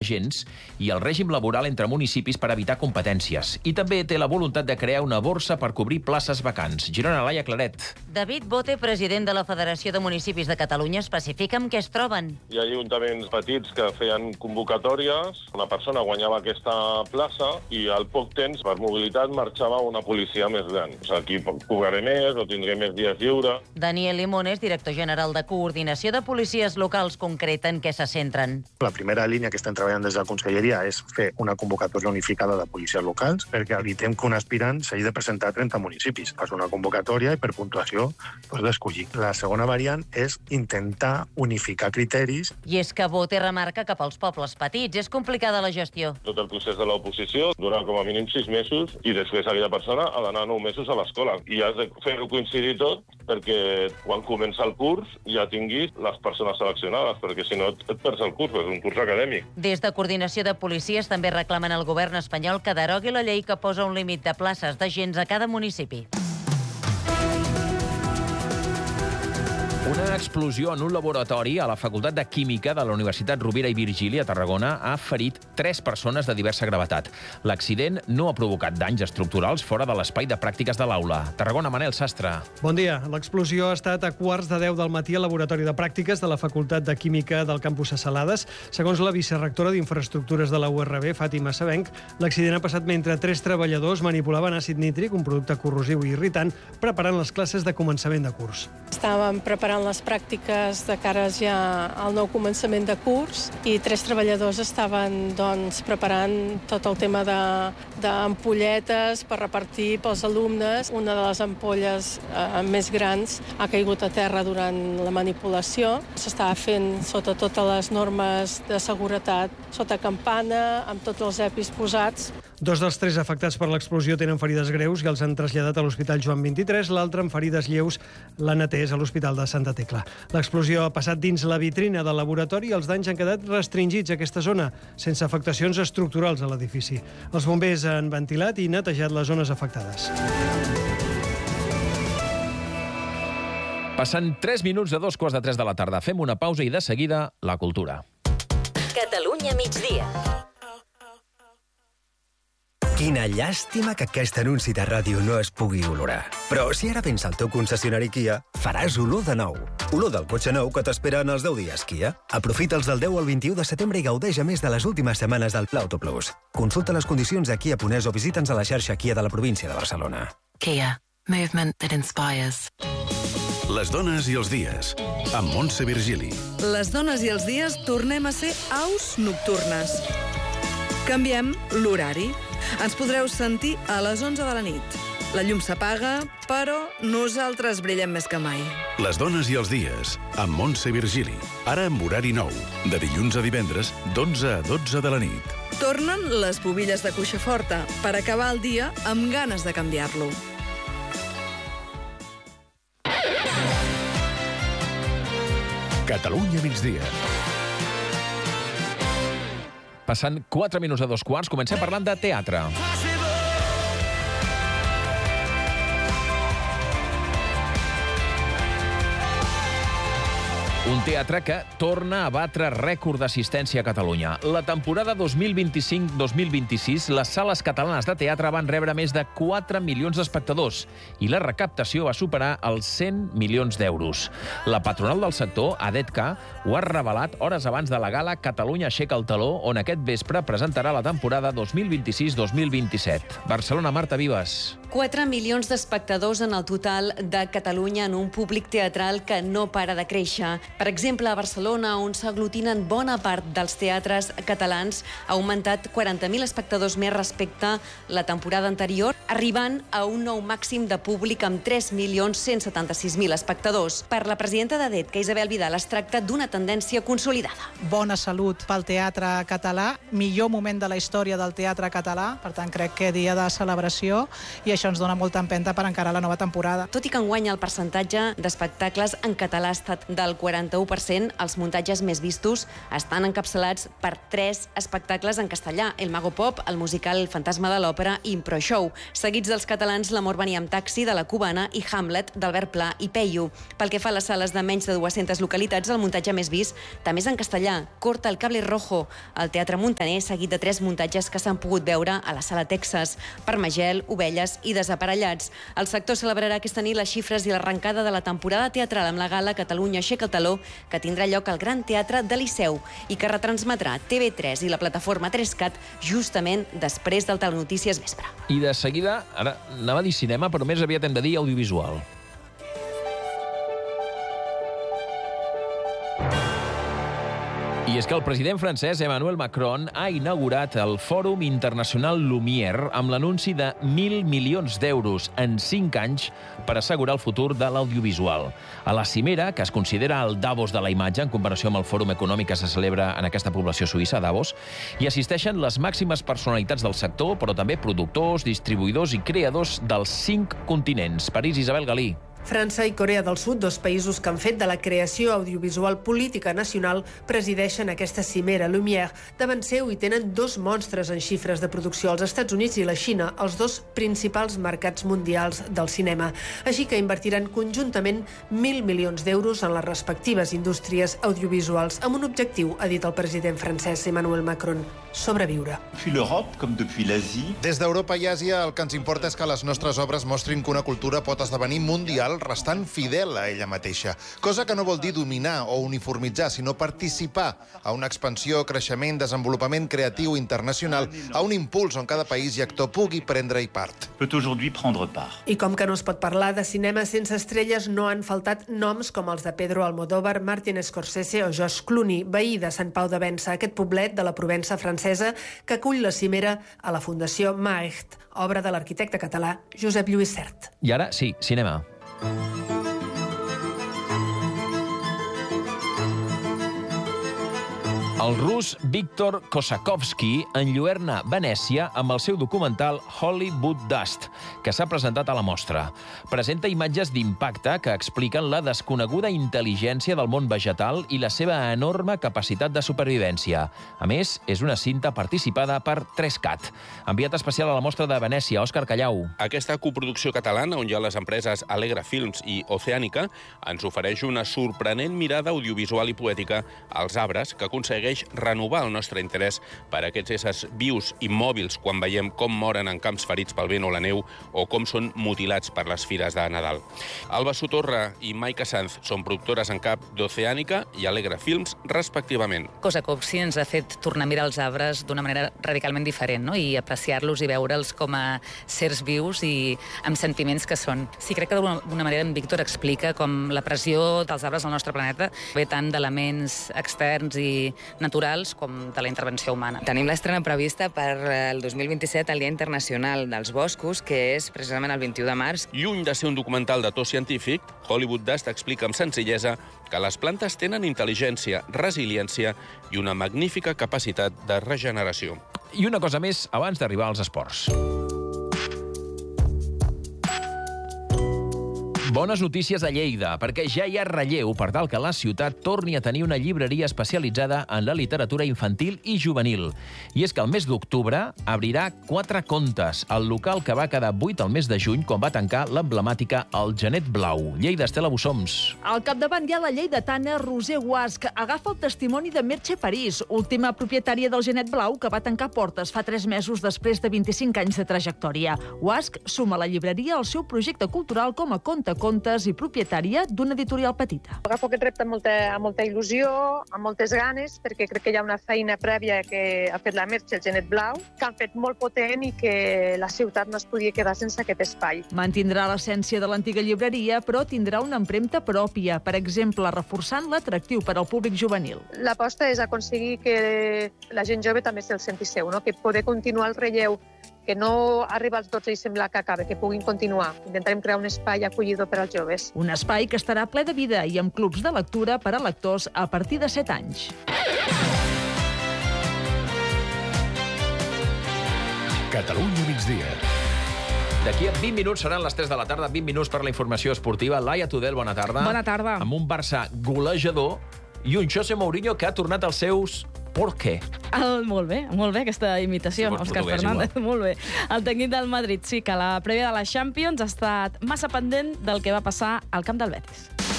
d'agents i el règim laboral entre municipis per evitar competències. I també té la voluntat de crear una borsa per cobrir places vacants. Girona, Laia Claret. David Bote, president de la Federació de Municipis de Catalunya, especifica amb què es troben. Hi ha ajuntaments petits que feien convocatòries, una persona guanyava aquesta plaça i al poc temps, per mobilitat, marxava una policia més gran. O sigui, aquí cobraré més o tindré més dies lliure. Daniel Limones, director general de Coordinació de Policies Locals, concreta en què se centren. La primera línia que estem treballant des de la Conselleria és fer una convocatòria unificada de policies locals perquè evitem que un aspirant s'hagi de presentar a 30 municipis. Fas una convocatòria i per puntuació d'escollir. La segona variant és intentar unificar criteris. I és que Bote remarca que pels pobles petits és complicada la gestió. Tot el procés de l'oposició dura com a mínim 6 mesos i després aquella persona ha d'anar 9 mesos a l'escola. I has de fer-ho coincidir tot perquè quan comença el curs ja tinguis les persones seleccionades, perquè si no et perds el curs, és un curs acadèmic. Des de Coordinació de Policies també reclamen al govern espanyol que derogui la llei que posa un límit de places d'agents a cada municipi. Una explosió en un laboratori a la Facultat de Química de la Universitat Rovira i Virgili a Tarragona ha ferit 3 persones de diversa gravetat. L'accident no ha provocat danys estructurals fora de l'espai de pràctiques de l'aula. Tarragona, Manel Sastre. Bon dia. L'explosió ha estat a 9:15 del matí al laboratori de pràctiques de la Facultat de Química del campus de Salades. Segons la vicerectora d'Infraestructures de la URB, Fàtima Sabenc, l'accident ha passat mentre 3 treballadors manipulaven àcid nítric, un producte corrosiu i irritant, preparant les classes de començament de curs. Estàvem preparant les pràctiques de cara ja al nou començament de curs i 3 treballadors estaven preparant tot el tema d'ampolletes per repartir pels alumnes. Una de les ampolles més grans ha caigut a terra durant la manipulació. S'estava fent sota totes les normes de seguretat, sota campana, amb tots els EPIs posats. 2 dels 3 afectats per l'explosió tenen ferides greus i els han traslladat a l'Hospital Joan 23. L'altre, amb ferides lleus, l'han atès a l'Hospital de Santa Tecla. L'explosió ha passat dins la vitrina del laboratori i els danys han quedat restringits a aquesta zona, sense afectacions estructurals a l'edifici. Els bombers han ventilat i netejat les zones afectades. Passant 3 minuts de 2:15 de la tarda. Fem una pausa i de seguida la cultura. Catalunya migdia. Quina llàstima que aquest anunci de ràdio no es pugui olorar. Però si ara vens al teu concessionari Kia, faràs olor de nou. Olor del cotxe nou que t'espera en els 10 dies Kia. Aprofita'ls del 10 al 21 de setembre i gaudeix a més de les últimes setmanes del Pla Autoplus. Consulta les condicions a Kia.es o visita'ns a la xarxa Kia de la província de Barcelona. Kia. Movement that inspires. Les dones i els dies, amb Montse Virgili. Les dones i els dies tornem a ser aus nocturnes. Canviem l'horari. Ens podreu sentir a les 11 de la nit. La llum s'apaga, però nosaltres brillem més que mai. Les dones i els dies, amb Montse Virgili. Ara amb horari nou, de dilluns a divendres, d'11 a 12 de la nit. Tornen les bobilles de cuixa forta per acabar el dia amb ganes de canviar-lo. Catalunya migdia. Passant 4 minuts a 2:15, comencem parlant de teatre. Un teatre que torna a batre rècord d'assistència a Catalunya. La temporada 2025-2026, les sales catalanes de teatre van rebre més de 4 milions d'espectadors i la recaptació va superar els 100 milions d'euros. La patronal del sector, ADETCA, ho ha revelat hores abans de la gala Catalunya aixeca el taló, on aquest vespre presentarà la temporada 2026-2027. Barcelona, Marta Vives. 4 milions d'espectadors en el total de Catalunya en un públic teatral que no para de créixer. Per exemple, a Barcelona, on s'aglutinen bona part dels teatres catalans, ha augmentat 40.000 espectadors més respecte la temporada anterior, arribant a un nou màxim de públic amb 3.176.000 espectadors. Per la presidenta d'ADETCA, Isabel Vidal, es tracta d'una tendència consolidada. Bona salut pel teatre català, millor moment de la història del teatre català, per tant crec que dia de celebració, i això ens dona molta empenta per encarar la nova temporada. Tot i que enguany el percentatge d'espectacles en català ha estat del 41%, els muntatges més vistos estan encapçalats per 3 espectacles en castellà: El Mago Pop, el musical El Fantasma de l'Òpera i Impro Show, seguits dels catalans L'amor venia amb taxi, de La Cubana, i Hamlet, d'Albert Pla i Peyu. Pel que fa a les sales de menys de 200 localitats, el muntatge més vist també és en castellà: Corta el cable rojo, al Teatre Muntaner, seguit de 3 muntatges que s'han pogut veure a la Sala Texas: Permagel, Ovelles i Desaparellats. El sector celebrarà aquesta nit les xifres i l'arrencada de la temporada teatral amb la gala Catalunya aixeca el taló, que tindrà lloc al Gran Teatre de Liceu i que retransmetrà TV3 i la plataforma 3CAT justament després del Telenotícies Vespre. I de seguida, ara anava a dir cinema, però més aviat hem de dir audiovisual. I és que el president francès Emmanuel Macron ha inaugurat el Fòrum Internacional Lumière amb l'anunci de 1.000 milions d'euros en 5 anys per assegurar el futur de l'audiovisual. A la cimera, que es considera el Davos de la imatge en comparació amb el Fòrum Econòmic que se celebra en aquesta població suïssa, Davos, hi assisteixen les màximes personalitats del sector, però també productors, distribuïdors i creadors dels 5 continents. París, Isabel Galí. França i Corea del Sud, 2 països que han fet de la creació audiovisual política nacional, presideixen aquesta cimera Lumière. Davant seu hi tenen 2 monstres en xifres de producció, els Estats Units i la Xina, els 2 principals mercats mundials del cinema. Així que invertiran conjuntament 1.000 milions d'euros en les respectives indústries audiovisuals, amb un objectiu, ha dit el president francès Emmanuel Macron: sobreviure. Des d'Europa i Àsia, el que ens importa és que les nostres obres mostrin que una cultura pot esdevenir mundial restant fidel a ella mateixa. Cosa que no vol dir dominar o uniformitzar, sinó participar a una expansió, creixement, desenvolupament creatiu internacional, a un impuls on cada país i actor pugui prendre-hi part. I com que no es pot parlar de cinema sense estrelles, no han faltat noms com els de Pedro Almodóvar, Martin Scorsese o George Clooney, veí de Sant Pau de Vença, aquest poblet de la Provença francesa que acull la cimera a la Fundació Maecht, obra de l'arquitecte català Josep Lluís Sert. I ara, sí, cinema. El rus Víctor Kosakovsky enlluerna Venècia amb el seu documental Hollywood Dust, que s'ha presentat a la mostra. Presenta imatges d'impacte que expliquen la desconeguda intel·ligència del món vegetal i la seva enorme capacitat de supervivència. A més, és una cinta participada per 3CAT. Enviat especial a la mostra de Venècia, Òscar Callau. Aquesta coproducció catalana, on hi ha les empreses Alegra Films i Oceànica, ens ofereix una sorprenent mirada audiovisual i poètica als arbres que aconsegueix renovar el nostre interès per aquests éssers vius i mòbils quan veiem com moren en camps ferits pel vent o la neu o com són mutilats per les fires de Nadal. Alba Sotorra i Maika Sanz són productores en cap d'Oceànica i Alegra Films, respectivament. Kosakovsky ens ha fet tornar a mirar els arbres d'una manera radicalment diferent, no? I apreciar-los i veure'ls com a sers vius i amb sentiments que són. Sí, crec que d'alguna manera en Víctor explica com la pressió dels arbres al nostre planeta ve tant d'elements externs i naturals com de la intervenció humana. Tenim l'estrena prevista per el 2027 al Dia Internacional dels Boscos, que és precisament el 21 de març. Lluny de ser un documental de to científic, Hollywood Dust explica amb senzillesa que les plantes tenen intel·ligència, resiliència i una magnífica capacitat de regeneració. I una cosa més abans d'arribar als esports. Bones notícies a Lleida, perquè ja hi ha relleu per tal que la ciutat torni a tenir una llibreria especialitzada en la literatura infantil i juvenil. I és que el mes d'octubre obrirà 4 contes, el local que va quedar buit el mes de juny quan va tancar l'emblemàtica El Genet Blau. Lleida, Estela Bussoms. Al capdavant hi ha la lleidatana Roser Guasch. Agafa el testimoni de Merche París, última propietària del Genet Blau, que va tancar portes fa 3 mesos després de 25 anys de trajectòria. Guasch suma la llibreria al seu projecte cultural com a contes i propietària d'una editorial petita. Agafo aquest repte amb molta il·lusió, amb moltes ganes, perquè crec que hi ha una feina prèvia que ha fet la Merche, el Genet Blau, que han fet molt potent i que la ciutat no es podia quedar sense aquest espai. Mantindrà l'essència de l'antiga llibreria, però tindrà una empremta pròpia, per exemple, reforçant l'atractiu per al públic juvenil. L'aposta és aconseguir que la gent jove també se'l senti seu, no? Que poder continuar el relleu, que no arriba als 12 i sembla que acaba, que puguin continuar. Intentarem crear un espai acollidor per als joves. Un espai que estarà ple de vida i amb clubs de lectura per a lectors a partir de 7 anys. Catalunya migdia. D'aquí a 20 minuts seran les 3 de la tarda, 20 minuts per la informació esportiva. Laia Tudel, bona tarda. Bona tarda. Amb un Barça golejador i un José Mourinho que ha tornat als seus ¿por qué? Molt bé, aquesta imitació, Si Òscar Fernández, molt bé. El tècnic del Madrid sí que la prèvia de la Champions ha estat massa pendent del que va passar al camp del Betis.